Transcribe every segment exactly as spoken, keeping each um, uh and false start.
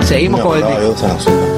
Seguimos con el disco.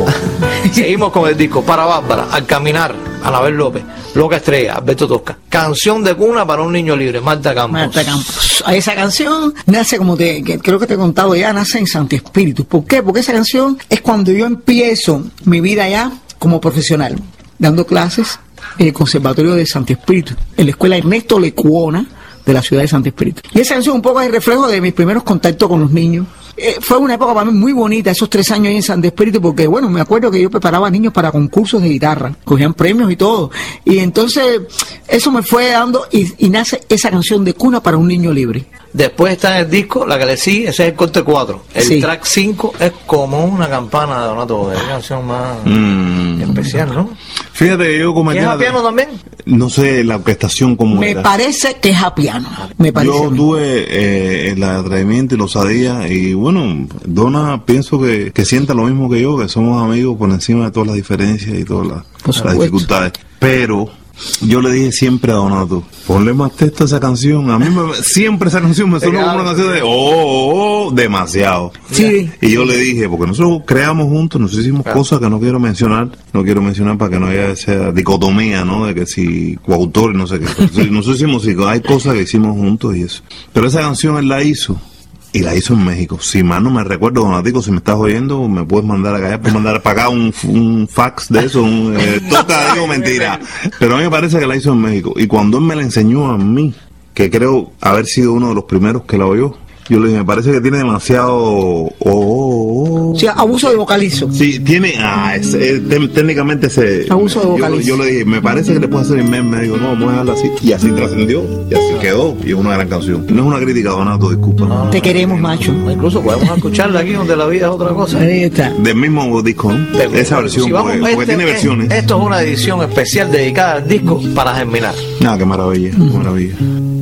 Seguimos con el disco. Para Bárbara, Al Caminar, Anabel López, Loca Estrella, Alberto Tosca. Canción de cuna para un niño libre, Marta Campos. Marta Campos. Esa canción nace, como te que, creo que te he contado ya, nace en Santi Espíritu. ¿Por qué? Porque esa canción es cuando yo empiezo mi vida ya como profesional, dando clases en el Conservatorio de Santi Espíritu, en la escuela Ernesto Lecuona de la ciudad de Santi Espíritu. Y esa canción un poco es el reflejo de mis primeros contactos con los niños. Eh, fue una época para mí muy bonita, esos tres años ahí en Santi Espíritu, porque bueno, me acuerdo que yo preparaba a niños para concursos de guitarra, cogían premios y todo, y entonces eso me fue dando, y, y nace esa canción de cuna para un niño libre. Después está en el disco, la que le sigue, ese es el corte cuatro. El sí. Track cinco es como una campana de Donato, es una canción más mm. especial, ¿no? Fíjate, yo como... ¿Es a piano también? No sé la orquestación como Me era. parece que es a piano. Me parece yo tuve eh, el atrevimiento y la osadía, y bueno, Dona pienso que, que sienta lo mismo que yo, que somos amigos por encima de todas las diferencias y todas las, las dificultades. Pero yo le dije siempre a Donato, ponle más texto a esa canción. A mí me, siempre esa canción me suena como una canción de oh, oh, oh, demasiado. Sí. Y yo le dije, porque nosotros creamos juntos, nos hicimos claro. cosas que no quiero mencionar, no quiero mencionar para que no haya esa dicotomía, ¿no? De que si coautor y no sé qué. Nosotros hicimos, hay cosas que hicimos juntos y eso. Pero esa canción él la hizo. Y la hizo en México. Si mal no me recuerdo, Donatico, si me estás oyendo, me puedes mandar acá, puedes mandar para acá un, un fax de eso, un, eh, toca, digo mentira. Pero a mí me parece que la hizo en México. Y cuando él me la enseñó a mí, que creo haber sido uno de los primeros que la oyó, yo le dije, me parece que tiene demasiado... Oh, oh, oh. Sí, abuso de vocalizo. Sí, tiene... Ah, es, es, técnicamente ese... Abuso de vocalizo. Yo, yo le dije, me parece que le puedo hacer el meme. Me dijo, no, vamos a dejarla así. Y así trascendió, y así quedó. Y es una gran canción. No es una crítica, Donato, disculpa. No, Te queremos, macho. Incluso podemos escucharla aquí donde la vida es otra cosa. Ahí está. Del mismo disco, ¿no? De, Esa versión, si vamos, porque, este, porque tiene versiones. Esto es una edición especial dedicada al disco para germinar. Ah, qué maravilla, qué maravilla.